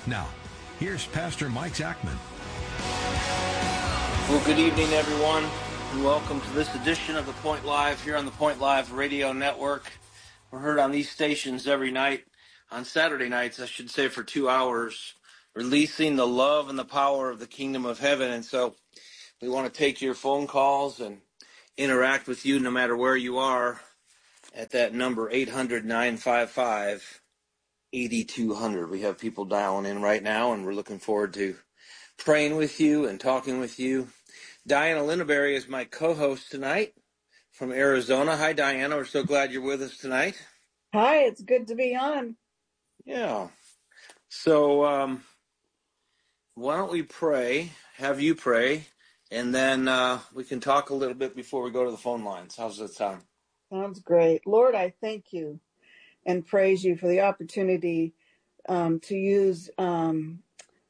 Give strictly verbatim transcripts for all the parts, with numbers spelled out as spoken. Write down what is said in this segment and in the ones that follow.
Now, here's Pastor Mike Zachman. Well, good evening, everyone, and welcome to this edition of The Point Live here on the Point Live Radio Network. We're heard on these stations every night, on Saturday nights, I should say, for two hours, releasing the love and the power of the kingdom of heaven. And so we want to take your phone calls and interact with you no matter where you are at that number, eight hundred, nine five five, eight two zero zero. We have people dialing in right now, and we're looking forward to praying with you and talking with you. Diana Linneberry is my co-host tonight from Arizona. Hi, Diana. We're so glad you're with us tonight. Hi, it's good to be on. Yeah. So um, why don't we pray, have you pray, and then uh, we can talk a little bit before we go to the phone lines. How's that sound? Sounds great. Lord, I thank you and praise you for the opportunity um, to use um,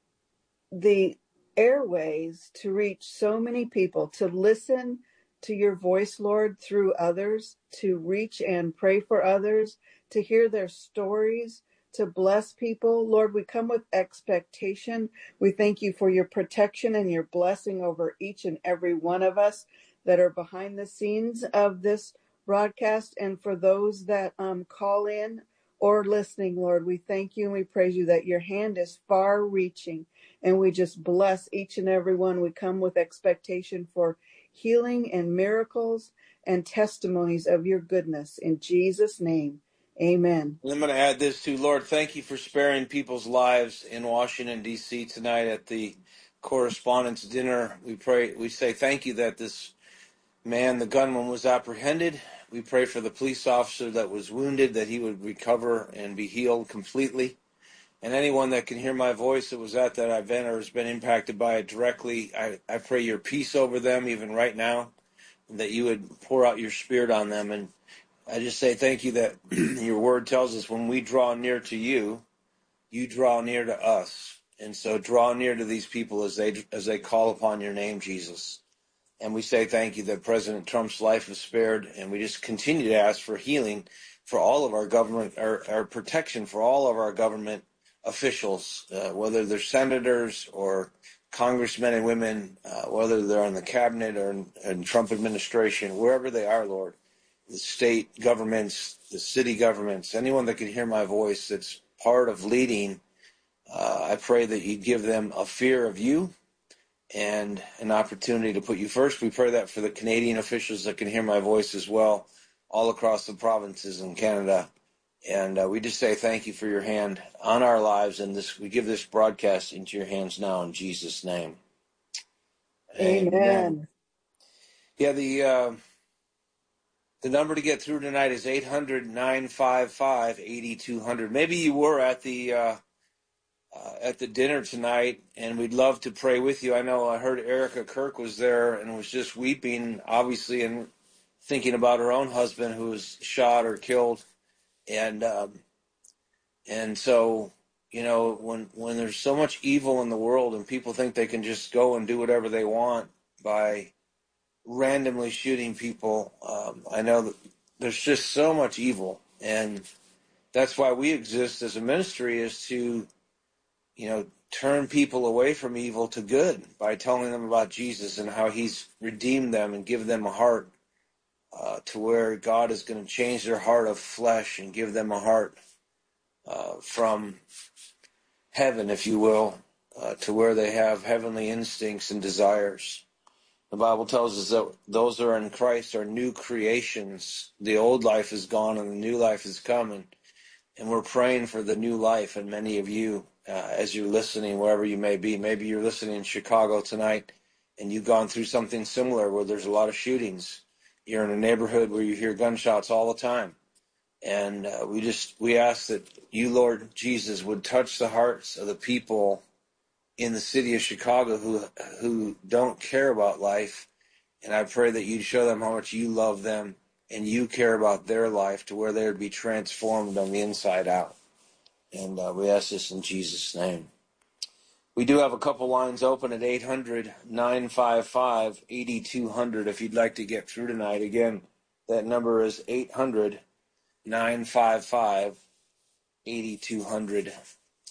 the airways to reach so many people, to listen to your voice, Lord, through others, to reach and pray for others, to hear their stories, to bless people. Lord, we come with expectation. We thank you for your protection and your blessing over each and every one of us that are behind the scenes of this broadcast, and for those that um, call in or listening, Lord, we thank you and we praise you that your hand is far reaching. And we just bless each and every one. We come with expectation for healing and miracles and testimonies of your goodness. In Jesus' name, amen. I'm going to add this too. Lord, thank you for sparing people's lives in Washington, D C tonight at the Correspondents' Dinner. We pray, we say thank you that this man, the gunman, was apprehended. We pray for the police officer that was wounded, that he would recover and be healed completely. And anyone that can hear my voice that was at that event or has been impacted by it directly, I, I pray your peace over them even right now, and that you would pour out your spirit on them. And I just say thank you that your word tells us when we draw near to you, you draw near to us. And so draw near to these people as they as they call upon your name, Jesus. And we say thank you that President Trump's life is spared, and we just continue to ask for healing for all of our government, our, our protection for all of our government officials, uh, whether they're senators or congressmen and women, uh, whether they're in the cabinet or in, in Trump administration, wherever they are, Lord, the state governments, the city governments, anyone that can hear my voice that's part of leading, uh, I pray that you give them a fear of you and an opportunity to put you first. We pray that for the Canadian officials that can hear my voice as well, all across the provinces in Canada. And uh, we just say thank you for your hand on our lives, and this we give this broadcast into your hands now in Jesus' name. Amen. Amen. Yeah, the uh, the number to get through tonight is eight hundred, nine five five, eight two zero zero. Maybe you were at the uh, uh, at the dinner tonight, and we'd love to pray with you. I know I heard Erica Kirk was there and was just weeping, obviously, and thinking about her own husband who was shot or killed. And um, and so, you know, when when there's so much evil in the world and people think they can just go and do whatever they want by randomly shooting people, um, I know that there's just so much evil. And that's why we exist as a ministry, is to, you know, turn people away from evil to good by telling them about Jesus and how he's redeemed them and give them a heart uh, to where God is going to change their heart of flesh and give them a heart uh, from heaven, if you will, uh, to where they have heavenly instincts and desires. The Bible tells us that those who are in Christ are new creations. The old life is gone and the new life is coming. And we're praying for the new life in many of you uh, as you're listening, wherever you may be. Maybe you're listening in Chicago tonight and you've gone through something similar where there's a lot of shootings. You're in a neighborhood where you hear gunshots all the time. And uh, we just, we ask that you, Lord Jesus, would touch the hearts of the people in the city of Chicago who who don't care about life. And I pray that you'd show them how much you love them and you care about their life to where they would be transformed on the inside out. And uh, we ask this in Jesus' name. We do have a couple lines open at eight hundred, nine five five, eight two zero zero if you'd like to get through tonight. Again, that number is eight hundred, nine five five, eight two zero zero.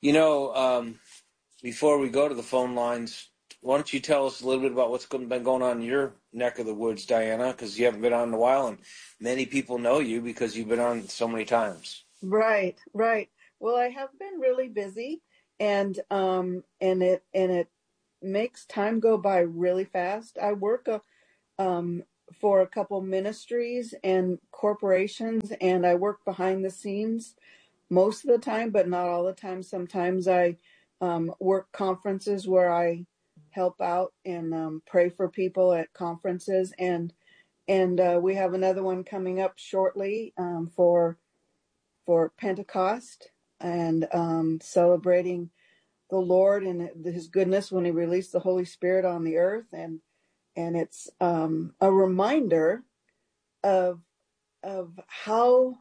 You know, um, before we go to the phone lines, why don't you tell us a little bit about what's been going on in your neck of the woods, Diana, because you haven't been on in a while, and many people know you because you've been on so many times. Right, right. Well, I have been really busy, and um, and it and it makes time go by really fast. I work a, um, for a couple ministries and corporations, and I work behind the scenes most of the time, but not all the time. Sometimes I um, work conferences where I help out and um, pray for people at conferences, and and uh, we have another one coming up shortly um, for for Pentecost and um, celebrating the Lord and His goodness when He released the Holy Spirit on the earth, and and it's um, a reminder of of how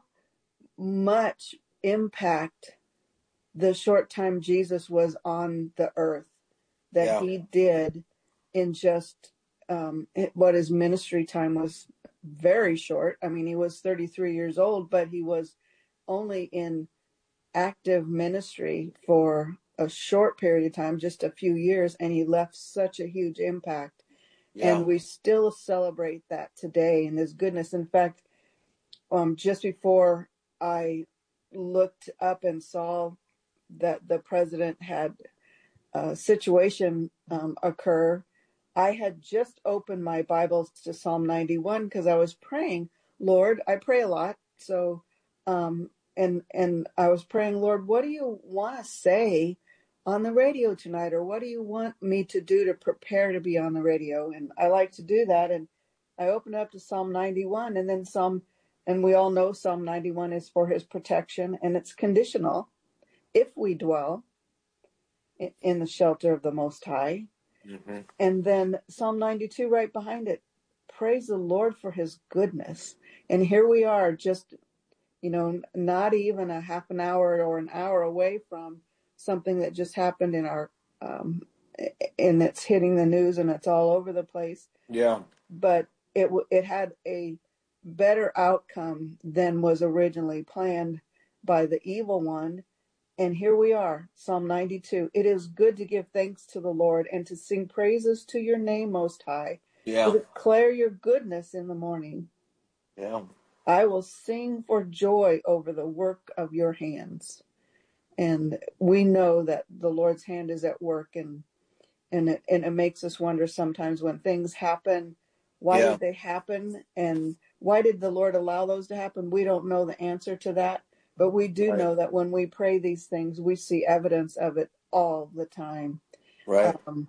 much impact the short time Jesus was on the earth that Yeah. He did in just um, what his ministry time was very short. I mean, he was thirty-three years old, but he was only in active ministry for a short period of time, just a few years, and he left such a huge impact. Yeah. And we still celebrate that today and his goodness. In fact, um, just before I looked up and saw that the president had a situation um, occur, I had just opened my Bible to Psalm ninety-one because I was praying, Lord, I pray a lot. So, um, and, and I was praying, Lord, what do you want to say on the radio tonight? Or what do you want me to do to prepare to be on the radio? And I like to do that. And I opened up to Psalm ninety-one, and then Psalm, and we all know Psalm ninety-one is for his protection, and it's conditional. If we dwell in the shelter of the Most High. Mm-hmm. And then Psalm ninety-two right behind it. Praise the Lord for his goodness. And here we are, just, you know, not even a half an hour or an hour away from something that just happened in our, um, and it's hitting the news and it's all over the place. Yeah. But it it had a better outcome than was originally planned by the evil one. And here we are, Psalm ninety-two. It is good to give thanks to the Lord and to sing praises to your name, Most High. Yeah. To declare your goodness in the morning. Yeah. I will sing for joy over the work of your hands. And we know that the Lord's hand is at work, and and it, and it makes us wonder sometimes when things happen, why Yeah. did they happen? And why did the Lord allow those to happen? We don't know the answer to that. But we do Right. know that when we pray these things, we see evidence of it all the time. Right. Um,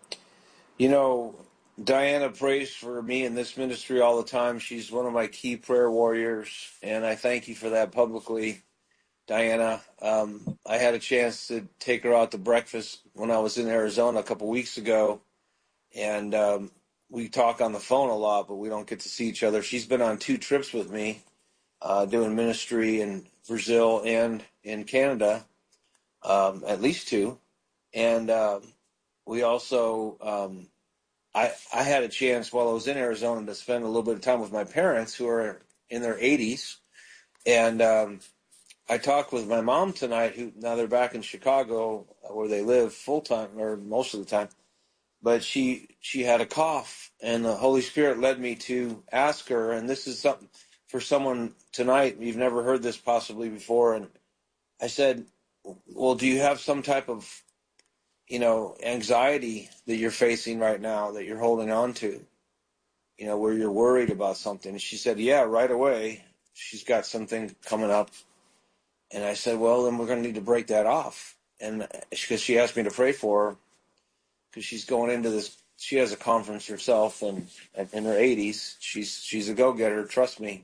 You know, Diana prays for me in this ministry all the time. She's one of my key prayer warriors, and I thank you for that publicly, Diana. Um, I had a chance to take her out to breakfast when I was in Arizona a couple weeks ago, and um, we talk on the phone a lot, but we don't get to see each other. She's been on two trips with me, uh, doing ministry in Brazil and in Canada, um, at least two. And um, we also, um, I, I had a chance while I was in Arizona to spend a little bit of time with my parents who are in their eighties. And um, I talked with my mom tonight, who now they're back in Chicago where they live full time or most of the time. But she she had a cough, and the Holy Spirit led me to ask her, and this is something for someone tonight, you've never heard this possibly before, and I said, well, do you have some type of, you know, anxiety that you're facing right now that you're holding on to, you know, where you're worried about something? And she said, yeah, right away, she's got something coming up. And I said, well, then we're going to need to break that off. And because she asked me to pray for her, because she's going into this, she has a conference herself, and in her eighties, she's she's a go-getter, trust me.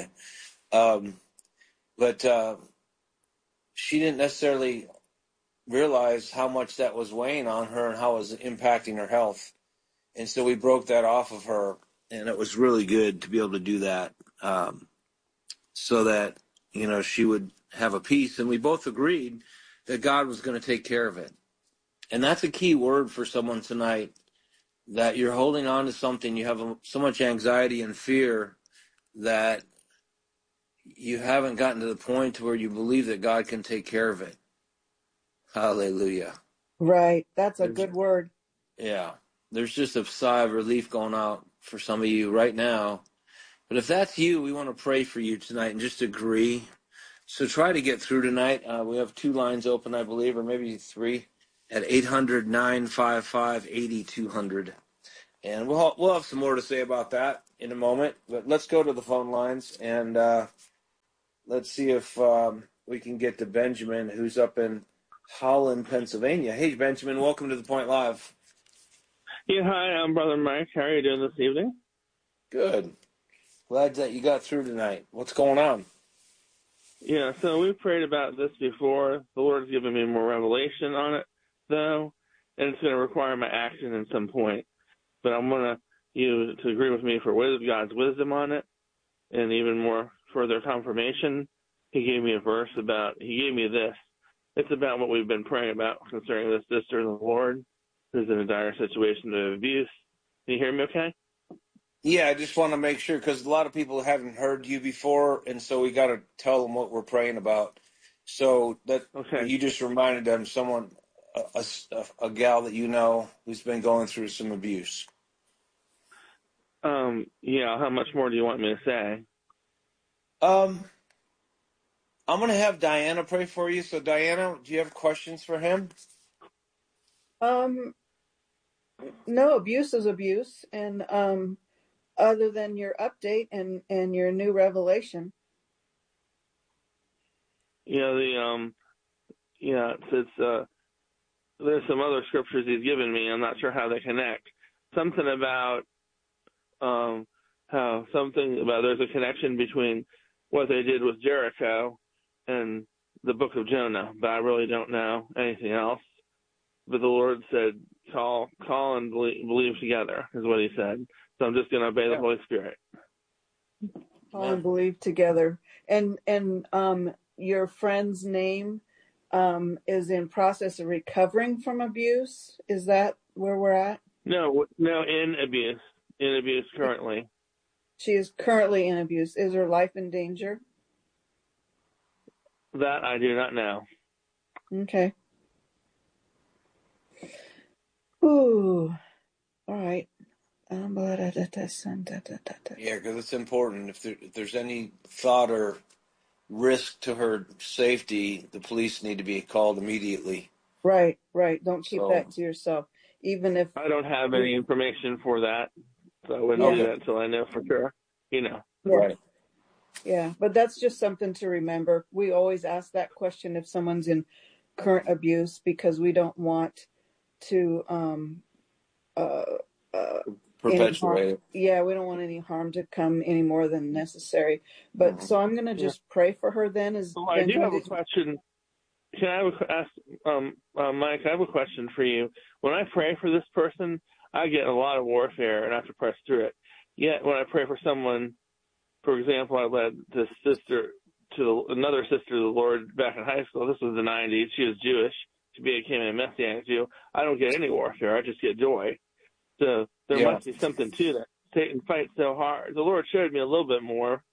um, but uh, she didn't necessarily realize how much that was weighing on her and how it was impacting her health. And so we broke that off of her, and it was really good to be able to do that, um, so that, you know, she would have a peace. And we both agreed that God was going to take care of it. And that's a key word for someone tonight, that you're holding on to something, you have so much anxiety and fear that you haven't gotten to the point where you believe that God can take care of it. Hallelujah. Right. That's a There's, good word. yeah. There's just a sigh of relief going out for some of you right now. But if that's you, we want to pray for you tonight and just agree. So try to get through tonight. Uh, we have two lines open, I believe, or maybe three, at eight hundred, nine five five, eight two hundred. And we'll we'll have some more to say about that in a moment. But let's go to the phone lines and uh, let's see if um, we can get to Benjamin, who's up in Holland, Pennsylvania. Hey, Benjamin, welcome to the Point Live. Yeah, hi, I'm Brother Mike. How are you doing this evening? Good. Glad that you got through tonight. What's going on? Yeah, so we prayed about this before. The Lord's given me more revelation on it, though, and it's going to require my action at some point. But I'm going to you to agree with me for wisdom, God's wisdom on it, and even more further confirmation. He gave me a verse about. He gave me this. It's about what we've been praying about concerning this sister in the Lord who's in a dire situation of abuse. Can you hear me? Okay. Yeah, I just want to make sure because a lot of people haven't heard you before, and so we got to tell them what we're praying about. So that Okay. you just reminded them, someone, a, a, a gal that you know who's been going through some abuse. Um. Yeah. How much more do you want me to say? Um, I'm going to have Diana pray for you. So, Diana, do you have questions for him? Um, no, abuse is abuse. And um, other than your update and, and your new revelation. Yeah. The um. Yeah. It's, it's uh. There's some other scriptures he's given me. I'm not sure how they connect. Something about um how something about there's a connection between what they did with Jericho and the book of Jonah, but I really don't know anything else. But the Lord said, "Call, call, and believe, believe together," is what He said. So I'm just going to obey Yeah. the Holy Spirit. All and believe together. And and um, your friend's name um, is in process of recovering from abuse. Is that where we're at? No, no, in abuse, in abuse currently. She is currently in abuse. Is her life in danger? That I do not know. Okay. Ooh. All right. Um, Yeah, because it's important. If, there, if there's any thought or risk to her safety, the police need to be called immediately. Right, right. Don't keep So, that to yourself. Even if I don't have any information for that, so I wouldn't yeah. do that until I know for sure. You know. Yeah. right. Yeah, but that's just something to remember. We always ask that question if someone's in current abuse because we don't want to um uh uh any harm. Perpetuate it. Yeah, we don't want any harm to come any more than necessary. But Mhm. so I'm gonna Yeah. just pray for her then. Is Well, I do Benjamin? have a Did you... question. Can I have a, ask, um, uh, Mike? I have a question for you. When I pray for this person, I get a lot of warfare and I have to press through it. Yet when I pray for someone, for example, I led this sister to the, another sister to the Lord back in high school. This was the nineties. She was Jewish. She became a Messianic Jew. I don't get any warfare. I just get joy. So there Yeah. must be something to that. Satan fights so hard. The Lord showed me a little bit more,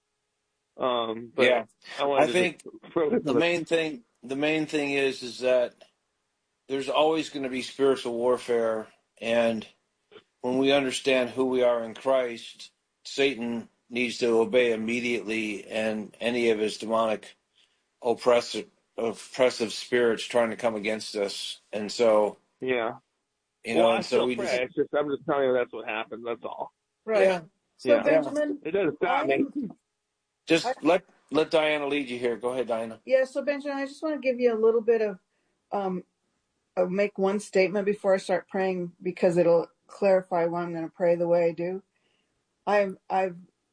um, but Yeah. I I wanted to think just focus the on the. main thing the main thing is is that there's always going to be spiritual warfare, and when we understand who we are in Christ, Satan needs to obey immediately, and any of his demonic oppressive oppressive spirits trying to come against us. And so, Yeah. you Well, know, I and so still we just pray. It's just I'm just telling you that's what happens. That's all. Right. yeah, So Yeah. yeah. Benjamin, It doesn't I stop me. am I, Just let let Diana lead you here. Go ahead, Diana. yeah, so Benjamin, I just want to give you a little bit of um I'll make one statement before I start praying because it'll clarify why I'm going to pray the way I do. I've I've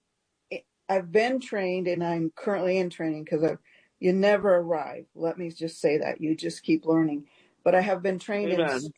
I've been trained and I'm currently in training because you never arrive. Let me just say that you just keep learning. But I have been trained in Amen.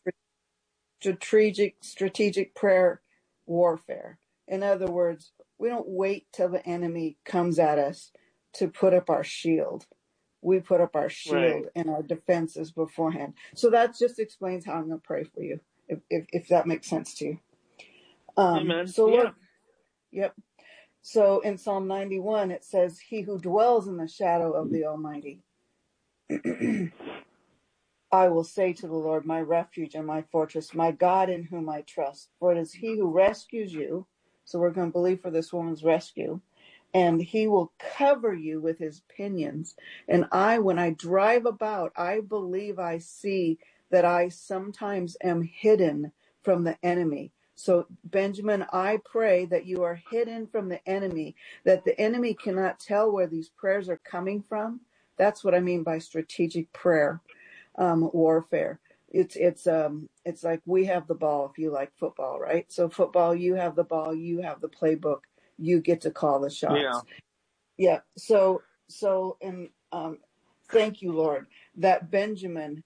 strategic strategic prayer warfare. In other words, we don't wait till the enemy comes at us to put up our shield. We put up our shield Right. and our defenses beforehand. So that just explains how I'm going to pray for you, if, if, if that makes sense to you. Um, Amen. so Yeah. Lord, yep. So in Psalm ninety-one, it says, he who dwells in the shadow of the Almighty. I will say to the Lord, my refuge and my fortress, my God in whom I trust. For it is he who rescues you. So we're going to believe for this woman's rescue. And he will cover you with his pinions. And I, when I drive about, I believe I see that I sometimes am hidden from the enemy. So, Benjamin, I pray that you are hidden from the enemy, that the enemy cannot tell where these prayers are coming from. That's what I mean by strategic prayer. Um, warfare. It's it's um it's like we have the ball if you like football, right? So football, you have the ball, you have the playbook, you get to call the shots. Yeah. Yeah. So so and um, thank you, Lord, that Benjamin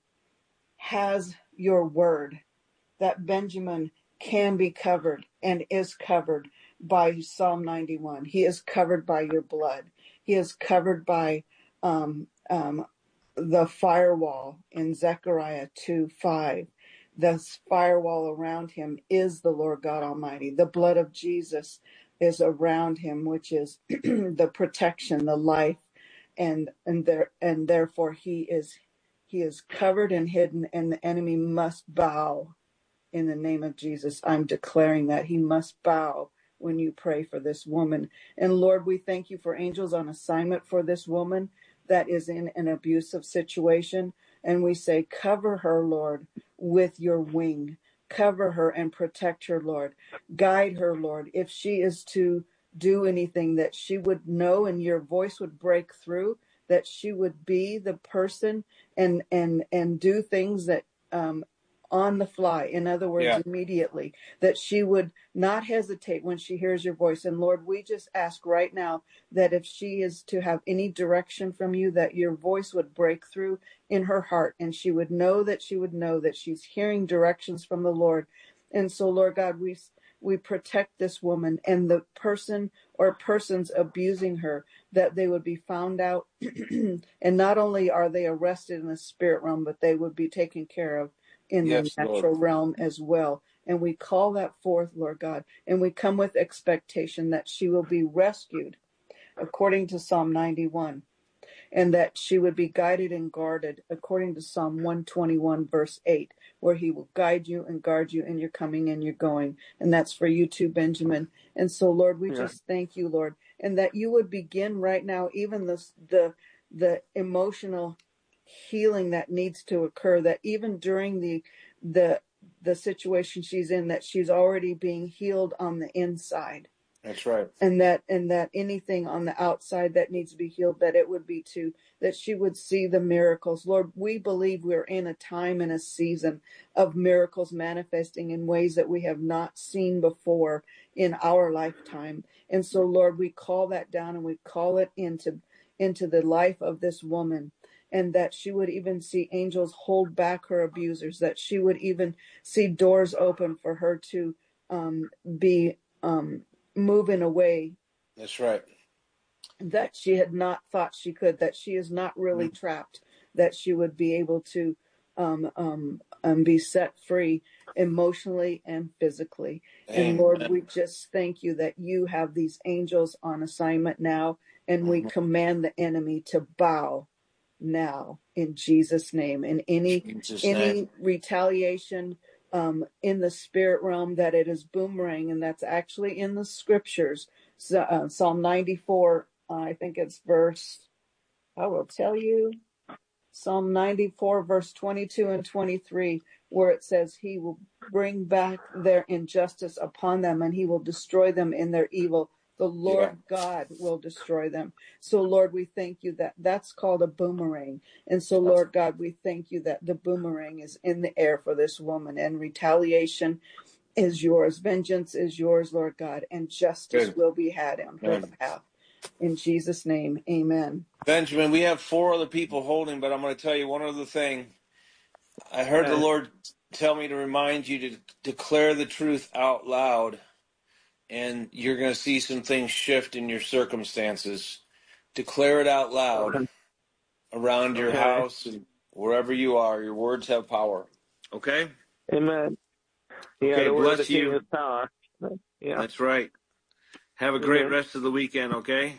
has your word, that Benjamin can be covered and is covered by Psalm ninety-one. He is covered by your blood. He is covered by um um the firewall in Zechariah two five. The firewall around him is the Lord God Almighty. The blood of Jesus is around him, which is the protection, the life, and and there and therefore he is he is covered and hidden, and the enemy must bow in the name of Jesus. I'm declaring that he must bow when you pray for this woman. And Lord, we thank you for angels on assignment for this woman that is in an abusive situation. And we say, cover her, Lord, with your wing. Cover her and protect her, Lord. Guide her, Lord. If she is to do anything, that she would know and your voice would break through, that she would be the person and and and do things that um on the fly, in other words, yeah. immediately, that she would not hesitate when she hears your voice. And Lord, we just ask right now that if she is to have any direction from you, that your voice would break through in her heart, and she would know that she would know that she's hearing directions from the Lord. And so, Lord God, we we protect this woman and the person or persons abusing her, that they would be found out. And not only are they arrested in the spirit realm, but they would be taken care of in yes, the natural Lord. Realm as well. And we call that forth, Lord God, and we come with expectation that she will be rescued according to Psalm ninety-one, and that she would be guided and guarded according to Psalm one twenty-one, verse eight, where he will guide you and guard you in your coming and your going. And that's for you too, Benjamin. And so, Lord, we yeah. just thank you, Lord, and that you would begin right now, even the the, the emotional healing that needs to occur, that even during the the the situation she's in, that she's already being healed on the inside. That's right. And that and that anything on the outside that needs to be healed, that it would be to that she would see the miracles. Lord, we believe we're in a time and a season of miracles manifesting in ways that we have not seen before in our lifetime. And so, Lord, we call that down and we call it into into the life of this woman. And that she would even see angels hold back her abusers, that she would even see doors open for her to um, be um, moving away. That's right. That she had not thought she could, that she is not really mm-hmm. trapped, that she would be able to um, um, um, be set free emotionally and physically. Amen. And Lord, we just thank you that you have these angels on assignment now, and mm-hmm. we command the enemy to bow now in Jesus' name. And any Jesus any name. retaliation um, in the spirit realm, that it is boomerang, and that's actually in the scriptures. So, uh, Psalm ninety-four, uh, I think it's verse, I will tell you, Psalm ninety-four, verse twenty-two and twenty-three, where it says he will bring back their injustice upon them, and he will destroy them in their evil. The Lord yeah. God will destroy them. So, Lord, we thank you that that's called a boomerang. And so, Lord God, we thank you that the boomerang is in the air for this woman, and retaliation is yours. Vengeance is yours, Lord God, and justice Good. will be had on her behalf. In Jesus' name, amen. Benjamin, we have four other people holding, but I'm going to tell you one other thing. I heard the Lord tell me to remind you to declare the truth out loud. And you're going to see some things shift in your circumstances. Declare it out loud okay. around your okay. house and wherever you are. Your words have power. Okay? Amen. Yeah, okay, the bless word you. Has power. Yeah. That's right. Have a great Amen. rest of the weekend, okay?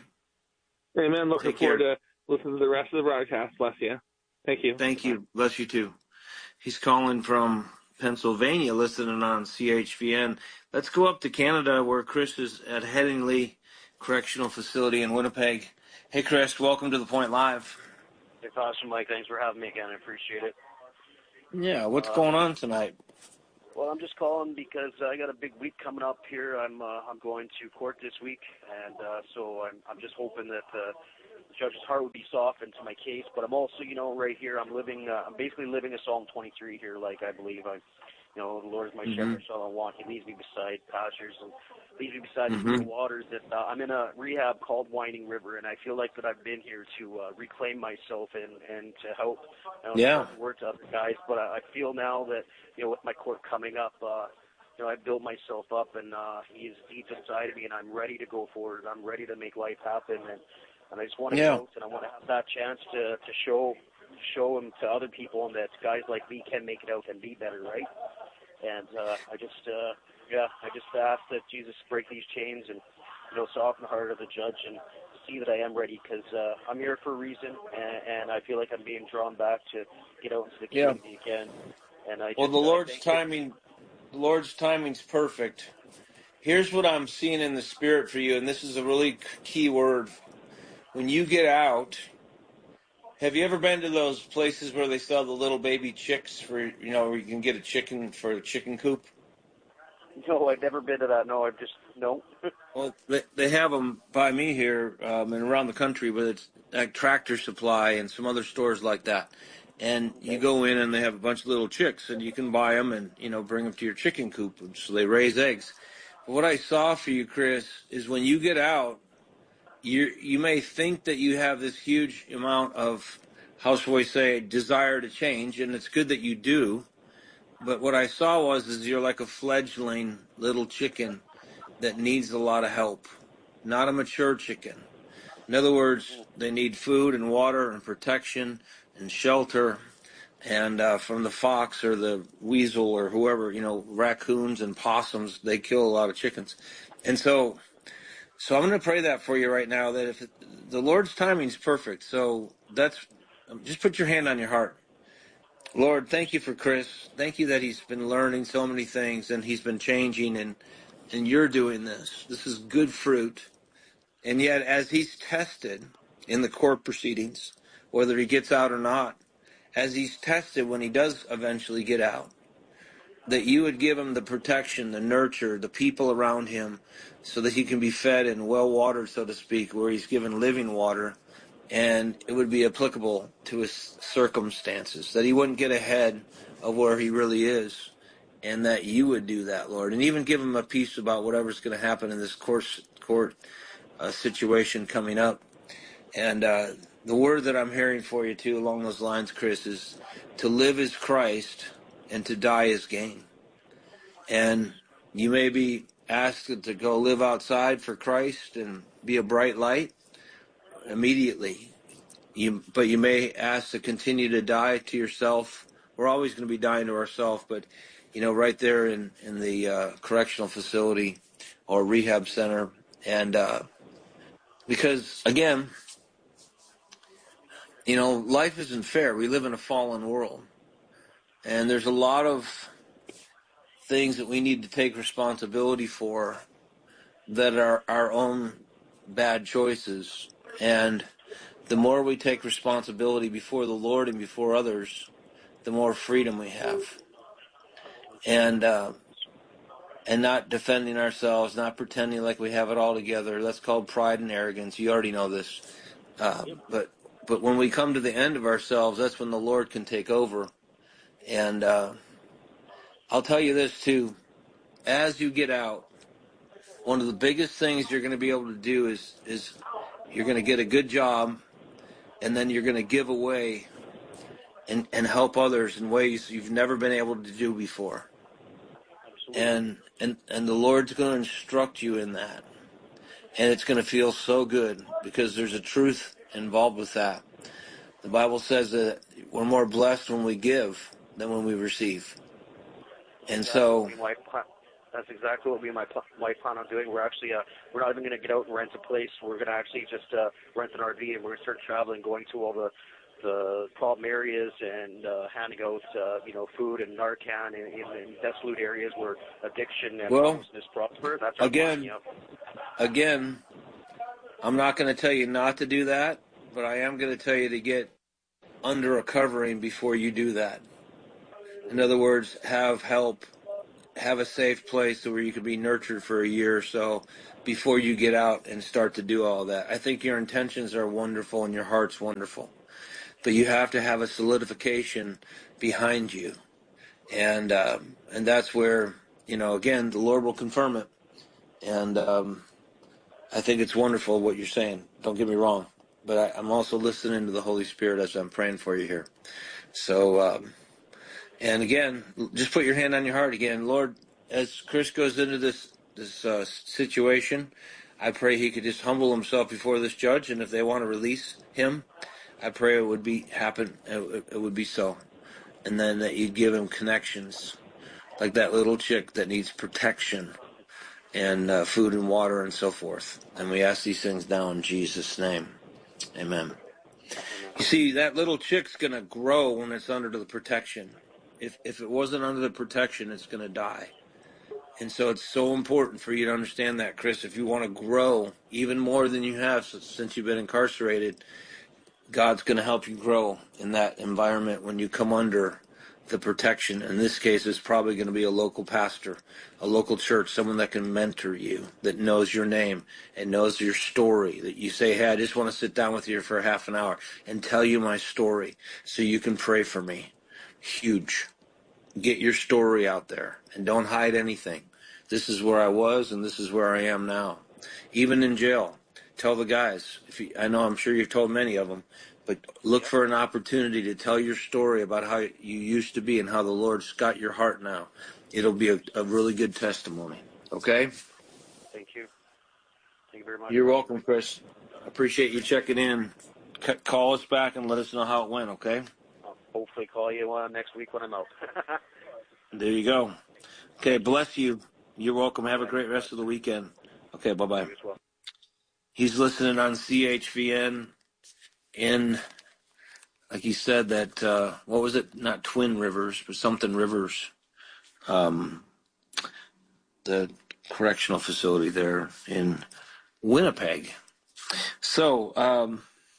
Amen. Looking Take forward care. to listening to the rest of the broadcast. Bless you. Thank you. Thank you. Bless you too. He's calling from Pennsylvania, listening on C H V N. Let's go up to Canada, where Chris is at Headingley Correctional Facility in Winnipeg. Hey, Chris, welcome to The Point Live. Hey, Pastor Mike, thanks for having me again. I appreciate it. Yeah, what's uh, going on tonight? Well, I'm just calling because I got a big week coming up here. I'm uh, I'm going to court this week, and uh, so I'm I'm just hoping that uh, the judge's heart would be softened to my case. But I'm also, you know, right here, I'm living, uh, I'm basically living a Psalm twenty-three here, like I believe I, you know, the Lord is my Mm-hmm. shepherd, so I'll want. He leads me beside pastures and leads me beside the Mm-hmm. still waters. That uh, I'm in a rehab called Winding River, and I feel like that I've been here to uh, reclaim myself and and to help, you know, Yeah. spread the word to other guys. But I, I feel now that, you know, with my court coming up, uh, you know, I built myself up, and uh, he's deep inside of me, and I'm ready to go forward. I'm ready to make life happen, and and I just want to Yeah. get out, and I want to have that chance to to show show him to other people, and that guys like me can make it out and be better, right? And uh, I just, uh, yeah, I just ask that Jesus break these chains and, you know, soften the heart of the judge and see that I am ready, because uh, I'm here for a reason, and, and I feel like I'm being drawn back to get out into the Yeah. community again. And I just, Well, the uh, Lord's thank you. timing, the Lord's timing's perfect. Here's what I'm seeing in the spirit for you, and this is a really key word. When you get out, have you ever been to those places where they sell the little baby chicks for, you know, where you can get a chicken for a chicken coop? No, I've never been to that. No, I've just, no. Well, they, they have them by me here um, and around the country, but it's like Tractor Supply and some other stores like that. And you go in and they have a bunch of little chicks, and you can buy them and, you know, bring them to your chicken coop so they raise eggs. But what I saw for you, Chris, is when you get out, you you may think that you have this huge amount of, how shall we say, desire to change, and it's good that you do. But what I saw was is you're like a fledgling little chicken that needs a lot of help, not a mature chicken. In other words, they need food and water and protection and shelter, and uh, from the fox or the weasel or whoever, you know, raccoons and possums, they kill a lot of chickens. And so, so I'm going to pray that for you right now, that if it, the Lord's timing is perfect. So that's, just put your hand on your heart. Lord, thank you for Chris. Thank you that he's been learning so many things and he's been changing, and and you're doing this. This is good fruit. And yet, as he's tested in the court proceedings, whether he gets out or not, as he's tested when he does eventually get out, that you would give him the protection, the nurture, the people around him, so that he can be fed and well watered, so to speak, where he's given living water, and it would be applicable to his circumstances, that he wouldn't get ahead of where he really is, and that you would do that, Lord, and even give him a peace about whatever's going to happen in this court, court uh, situation coming up. And uh, the word that I'm hearing for you, too, along those lines, Chris, is to live as Christ and to die as gain. And you may be asked to go live outside for Christ and be a bright light immediately. You, but you may ask to continue to die to yourself. We're always going to be dying to ourselves, but, you know, right there in, in the uh, correctional facility or rehab center. And uh, because, again, you know, life isn't fair. We live in a fallen world. And there's a lot of things that we need to take responsibility for that are our own bad choices. And the more we take responsibility before the Lord and before others, the more freedom we have. And uh, and not defending ourselves, not pretending like we have it all together. That's called pride and arrogance. You already know this. Uh, but but when we come to the end of ourselves, that's when the Lord can take over. And uh, I'll tell you this, too. As you get out, one of the biggest things you're going to be able to do is is you're going to get a good job, and then you're going to give away and, and help others in ways you've never been able to do before. Absolutely. And, and, and the Lord's going to instruct you in that. And it's going to feel so good because there's a truth involved with that. The Bible says that we're more blessed when we give than when we receive. And That's so... exactly my plan. That's exactly what me and my my plan on doing. We're actually uh, we're not even going to get out and rent a place. We're going to actually just uh, rent an R V, and we're going to start traveling, going to all the the problem areas and uh, handing out, uh, you know, food and Narcan in, in, in desolate areas where addiction and Well, homelessness prosper. That's our again, plan, yep. again, I'm not going to tell you not to do that, but I am going to tell you to get under a covering before you do that. In other words, have help, have a safe place where you can be nurtured for a year or so before you get out and start to do all that. I think your intentions are wonderful and your heart's wonderful, but you have to have a solidification behind you. And um, and that's where, you know, again, the Lord will confirm it. And um, I think it's wonderful what you're saying. Don't get me wrong. But I, I'm also listening to the Holy Spirit as I'm praying for you here. So, um, and again, just put your hand on your heart again. Lord, as Chris goes into this, this uh, situation, I pray he could just humble himself before this judge. And if they want to release him, I pray it would be happen. It, it would be so. And then that you'd give him connections, like that little chick that needs protection and uh, food and water and so forth. And we ask these things now in Jesus' name. Amen. You see, that little chick's going to grow when it's under the protection. If if it wasn't under the protection, it's going to die. And so it's so important for you to understand that, Chris. If you want to grow even more than you have since you've been incarcerated, God's going to help you grow in that environment when you come under the protection. In this case, it's probably going to be a local pastor, a local church, someone that can mentor you, that knows your name and knows your story, that you say, hey, I just want to sit down with you for half an hour and tell you my story so you can pray for me. Huge. Get your story out there and don't hide anything. This is where I was and this is where I am now. Even in jail, tell the guys, if you, I know I'm sure you've told many of them, but look for an opportunity to tell your story about how you used to be and how the Lord's got your heart now. It'll be a, a really good testimony. Okay? Thank you. Thank you very much. You're welcome, Chris. I appreciate you checking in. C- call us back and let us know how it went, okay? I'll hopefully call you uh, next week when I'm out. There you go. Okay, bless you. You're welcome. Have a great rest of the weekend. Okay, bye-bye. You as well. He's listening on C H V N in, like he said, that, uh, what was it? Not Twin Rivers, but something Rivers. Um, the correctional facility there in Winnipeg. So, um,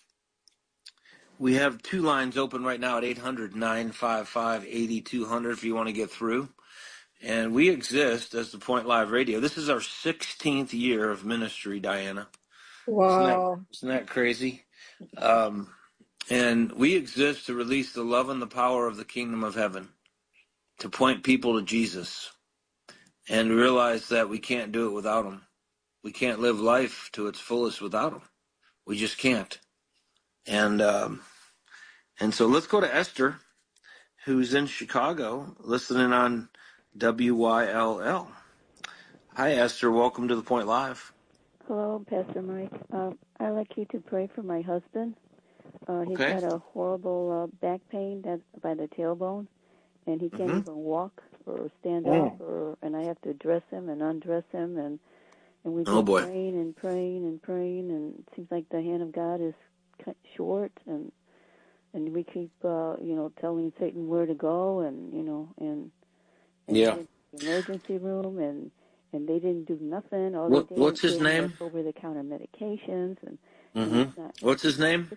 we have two lines open right now at eight hundred, nine five five, eight two zero zero if you want to get through. And we exist as the Point Live Radio. This is our sixteenth year of ministry, Diana. Isn't that, Wow. isn't that crazy? Um, and we exist to release the love and the power of the kingdom of heaven, to point people to Jesus, and realize that we can't do it without him. We can't live life to its fullest without him. We just can't. And um, and so let's go to Esther, who's in Chicago, listening on W Y L L. Hi, Esther. Welcome to the Point Live. Hello, Pastor Mike. Um, I'd like you to pray for my husband. Uh, he's Okay. got a horrible uh, back pain that's by the tailbone, and he can't Mhm. even walk or stand Oh. up, or and I have to dress him and undress him, and and we Oh, keep boy. praying and praying and praying, and it seems like the hand of God is cut short, and and we keep uh, you know telling Satan where to go, and you know and and Yeah. in the emergency room, and and they didn't do nothing. All What, they did what's was his give him name? like over-the-counter medications, and, and Mm-hmm. it's not. What's his name?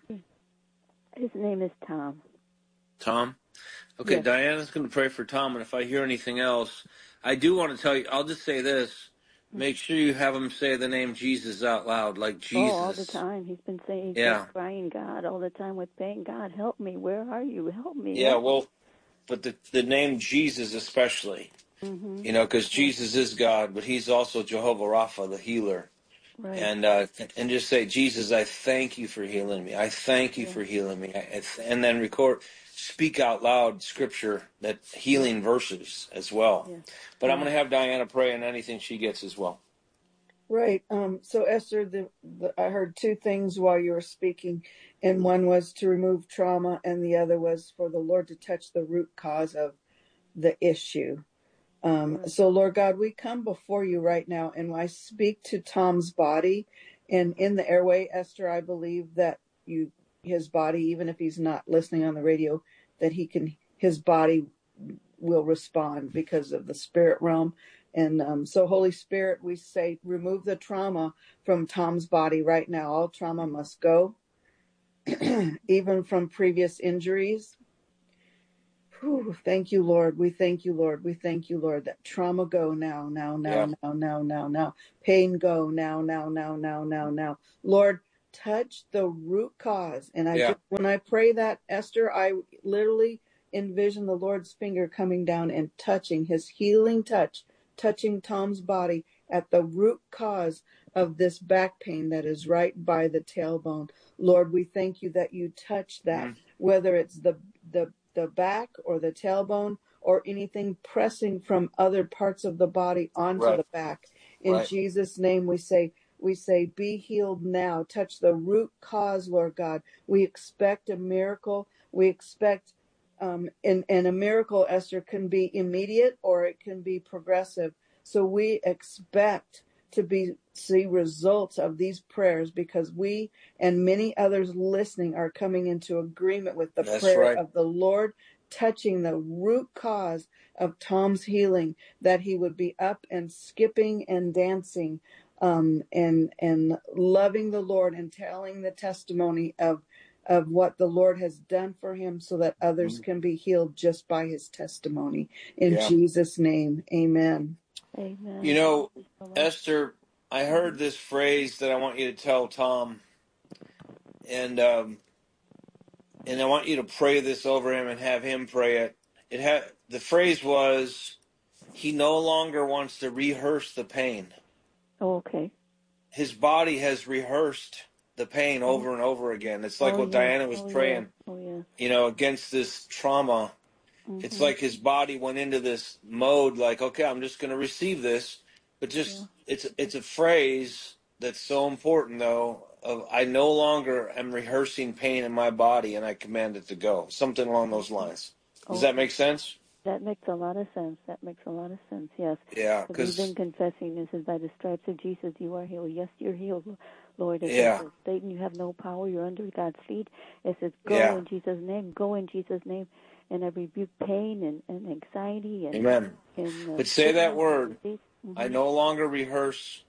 His name is Tom. Tom? Okay, Yes. Diana's going to pray for Tom, and if I hear anything else, I do want to tell you, I'll just say this. Make sure you have him say the name Jesus out loud, like Jesus. Oh, all the time. He's been saying, he's Yeah. been crying, God, all the time with pain. God, help me. Where are you? Help me. Yeah, help well, but the, the name Jesus especially, me. Mm-hmm. you know, because Jesus is God, but he's also Jehovah Rapha, the healer. Right. And uh, and just say, Jesus, I thank you for healing me. I thank you Yeah. for healing me. I, and then record, speak out loud scripture, that healing verses as well. Yeah. But yeah. I'm going to have Diana pray on anything she gets as well. Right. Um, so, Esther, the, the, I heard two things while you were speaking, and one was to remove trauma, and the other was for the Lord to touch the root cause of the issue. Um, Right. So, Lord God, we come before you right now, and I speak to Tom's body, and in the airway, Esther, I believe that you his body, even if he's not listening on the radio, that he can, his body will respond because of the spirit realm. And um, so, Holy Spirit, we say, remove the trauma from Tom's body right now. All trauma must go, even from previous injuries. Whew, thank you, Lord. We thank you, Lord. We thank you, Lord, that trauma go now, now, now, Yeah. now, now, now, now. Pain go now, now, now, now, now, now. Lord, touch the root cause. And I Yeah. just, when I pray that, Esther, I literally envision the Lord's finger coming down and touching, his healing touch, touching Tom's body at the root cause of this back pain that is right by the tailbone. Lord, we thank you that you touch that, Mhm. whether it's the the the back or the tailbone or anything pressing from other parts of the body onto Right. the back. In Right. Jesus' name, we say, we say, be healed now. Touch the root cause, Lord God. We expect a miracle. We expect, um, and, and a miracle, Esther, can be immediate or it can be progressive. So we expect to be see results of these prayers because we and many others listening are coming into agreement with the That's prayer right. of the Lord, touching the root cause of Tom's healing, that he would be up and skipping and dancing, um, and and loving the Lord and telling the testimony of of what the Lord has done for him, so that others Mhm. can be healed just by his testimony. In Yeah. Jesus' name, amen. Amen. You know, Thank you so much. Esther, I heard this phrase that I want you to tell Tom, and um, and I want you to pray this over him and have him pray it. It ha- the phrase was, he no longer wants to rehearse the pain. Oh, okay. His body has rehearsed the pain Oh, over and over again. It's like oh what yeah. Diana was Oh yeah. praying, Oh yeah. you know, against this trauma. It's Mhm. like his body went into this mode, like, okay, I'm just going to receive this. But Yeah. just, it's it's a phrase that's so important, though, of I no longer am rehearsing pain in my body and I command it to go. Something along those lines. Does that Okay. make sense? That makes a lot of sense. That makes a lot of sense. Yes. Yeah, But we've been because, confessing this is by the stripes of Jesus you are healed. Yes, you're healed, Lord. It yeah, says, Satan, you have no power. You're under God's feet. It says, go yeah, in Jesus' name. Go in Jesus' name. And I rebuke pain and, and anxiety and, amen. and uh, But say that sickness word, and disease. I Mm-hmm. no longer rehearse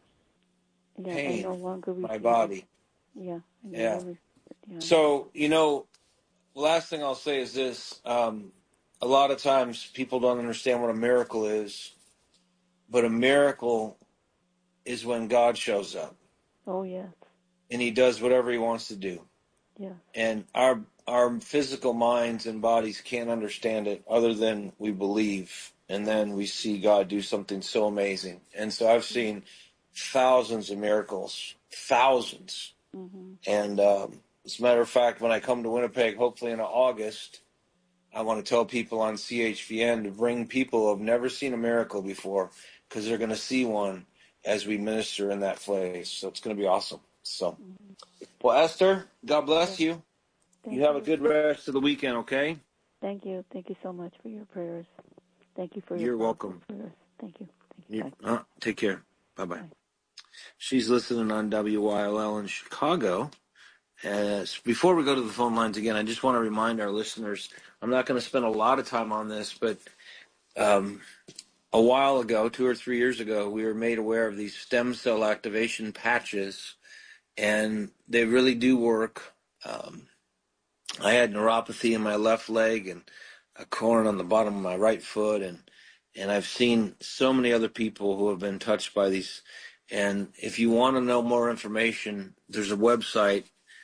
Yeah, I pain no longer in my repeat it. body. Yeah, I no Yeah. longer. Yeah. So, you know, last thing I'll say is this. Um, a lot of times people don't understand what a miracle is, but a miracle is when God shows up Oh, yes. and he does whatever he wants to do. Yes. And our our physical minds and bodies can't understand it other than we believe. And then we see God do something so amazing. And so I've seen thousands of miracles, thousands. Mm-hmm. And um, as a matter of fact, when I come to Winnipeg, hopefully in August, I want to tell people on C H V N to bring people who have never seen a miracle before, because they're going to see one as we minister in that place. So it's going to be awesome. So, Mm-hmm. well, Esther, God bless Yes. you. Thank You have a you. good rest of the weekend, okay? Thank you. Thank you so much for your prayers. Thank you for your You're powerful welcome. prayers. Thank you. Thank you. You, Bye. uh, take care. Bye-bye. Bye. She's listening on W Y L L in Chicago. Uh, before we go to the phone lines again, I just want to remind our listeners, I'm not going to spend a lot of time on this, but um, a while ago, two or three years ago, we were made aware of these stem cell activation patches, and they really do work. Um, I had neuropathy in my left leg and a corn on the bottom of my right foot, and and I've seen so many other people who have been touched by these. And if you want to know more information, there's a website,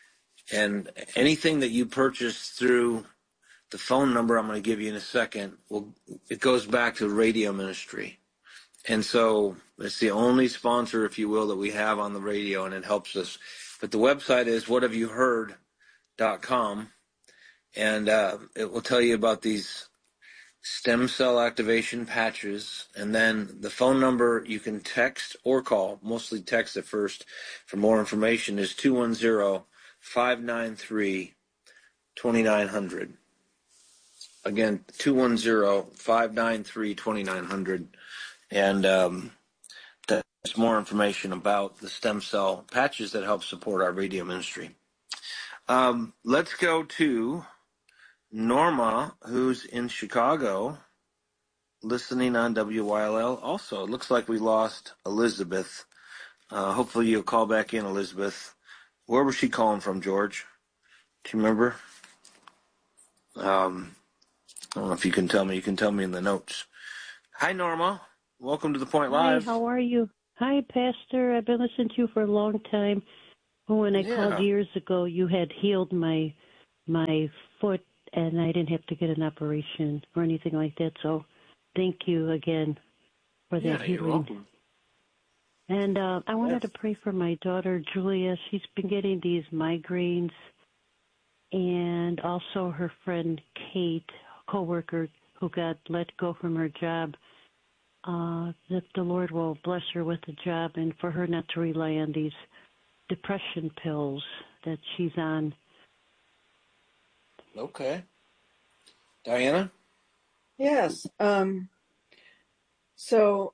and anything that you purchase through the phone number I'm going to give you in a second, will it goes back to radio ministry. And so it's the only sponsor, if you will, that we have on the radio, and it helps us. But the website is what have you heard dot com, and uh, it will tell you about these stem cell activation patches. And then the phone number you can text or call, mostly text at first for more information, is two one zero, five nine three, two nine zero zero. Again, two one zero, five nine three, two nine zero zero. And um, there's more information about the stem cell patches that help support our radio ministry. Um, let's go to Norma, who's in Chicago, listening on W Y L L. Also, it looks like we lost Elizabeth. Uh, hopefully you'll call back in, Elizabeth. Where was she calling from, George? Do you remember? Um, I don't know if you can tell me. You can tell me in the notes. Hi, Norma. Welcome to The Point Hi, Live. how are you? Hi, Pastor. I've been listening to you for a long time. When I Yeah. called years ago, you had healed my my foot, and I didn't have to get an operation or anything like that. So, thank you again for Yeah, that you're healing. welcome. And uh, I wanted Yes. to pray for my daughter Julia. She's been getting these migraines, and also her friend Kate, coworker who got let go from her job. Uh, that the Lord will bless her with a job, and for her not to rely on these depression pills that she's on. Okay. Diana? Yes. Um, so,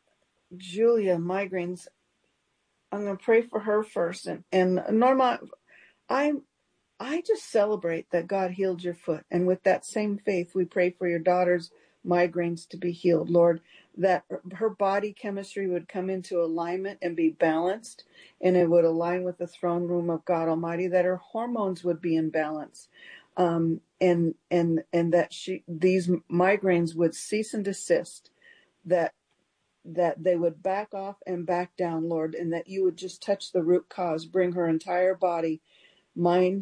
Julia, migraines, I'm going to pray for her first. And, and Norma, I I just celebrate that God healed your foot. And with that same faith, we pray for your daughter's migraines to be healed, Lord, that her body chemistry would come into alignment and be balanced, and it would align with the throne room of God Almighty, that her hormones would be in balance. Um, and and and that she these migraines would cease and desist, that that they would back off and back down, Lord, and that you would just touch the root cause, bring her entire body, mind,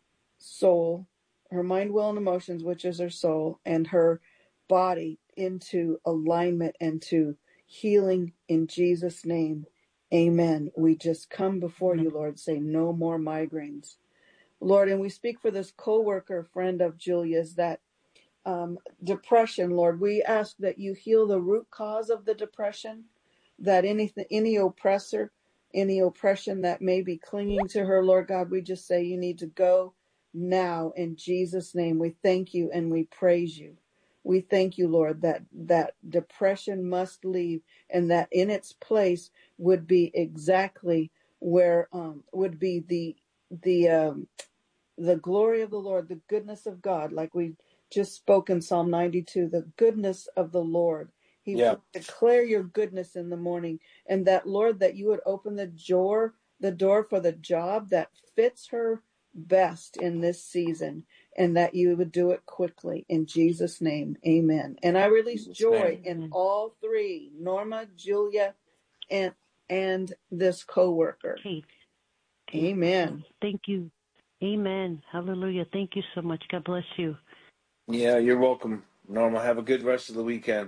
soul, her mind, will, and emotions, which is her soul, and her body into alignment and to healing in Jesus' name. Amen. We just come before you, Lord, say no more migraines. Lord, and we speak for this co-worker friend of Julia's, that um, depression, Lord. We ask that you heal the root cause of the depression, that anything, any oppressor, any oppression that may be clinging to her, Lord God, we just say you need to go now in Jesus' name. We thank you and we praise you. We thank you, Lord, that that depression must leave, and that in its place would be exactly where um, would be the the um, the glory of the Lord, the goodness of God, like we just spoke in Psalm ninety-two, the goodness of the Lord. He Yeah. would declare your goodness in the morning, and that, Lord, that you would open the door, the door for the job that fits her best in this season, and that you would do it quickly in Jesus' name. Amen. And I release Jesus' joy name. in all three, Norma, Julia, and and this co-worker. Kate. Kate. Amen. Thank you. Amen. Hallelujah. Thank you so much. God bless you. Yeah, you're welcome, Norma. Have a good rest of the weekend.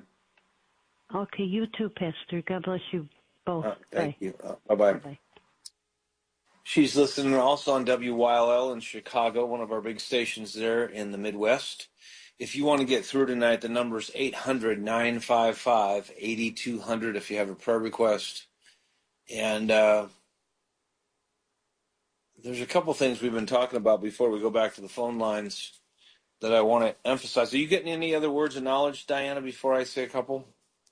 Okay, you too, Pastor. God bless you both. Uh, thank Bye. you. Uh, bye-bye. Bye-bye. She's listening also on W Y L L in Chicago, one of our big stations there in the Midwest. If you want to get through tonight, the number is eight hundred, nine five five, eight two zero zero if you have a prayer request. And uh, there's a couple things we've been talking about before we go back to the phone lines that I want to emphasize. Are you getting any other words of knowledge, Diana, before I say a couple?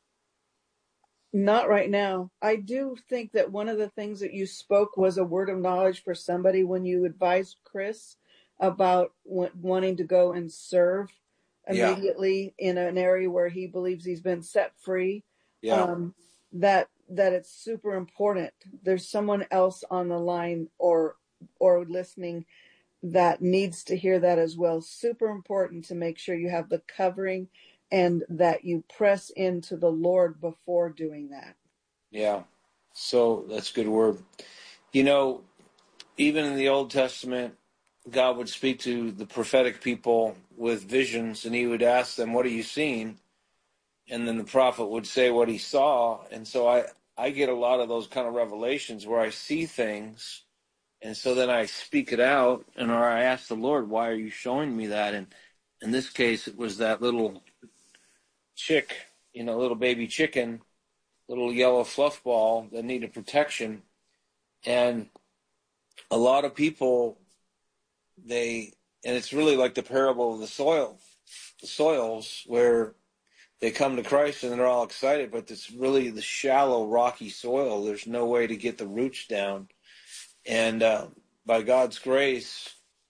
Not right now. I do think that one of the things that you spoke was a word of knowledge for somebody when you advised Chris about w- wanting to go and serve Yeah. immediately in an area where he believes he's been set free. Yeah. Um, that that it's super important. There's someone else on the line or or listening that needs to hear that as well. Super important to make sure you have the covering and that you press into the Lord before doing that. Yeah. So that's a good word. You know, even in the Old Testament, God would speak to the prophetic people with visions, and he would ask them, what are you seeing? And then the prophet would say what he saw. And so I, I get a lot of those kind of revelations where I see things, and so then I speak it out, and or I ask the Lord, why are you showing me that? And in this case, it was that little chick, you know, little baby chicken, little yellow fluff ball that needed protection. And a lot of people, they, and it's really like the parable of the soil, the soils, where they come to Christ and they're all excited, but it's really the shallow, rocky soil. There's no way to get the roots down. And uh, by God's grace,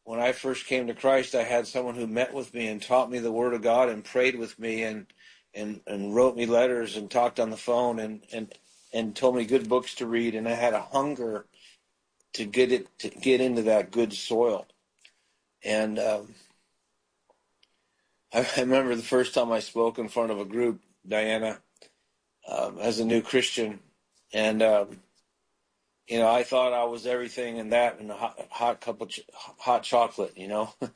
when I first came to Christ, I had someone who met with me and taught me the Word of God and prayed with me and and, and wrote me letters and talked on the phone and, and, and told me good books to read. And I had a hunger to get it to get into that good soil. And um, I, I remember the first time I spoke in front of a group, Diana, um, as a new Christian, and um, you know, I thought I was everything and that, and a hot, hot cup of ch- hot chocolate, you know.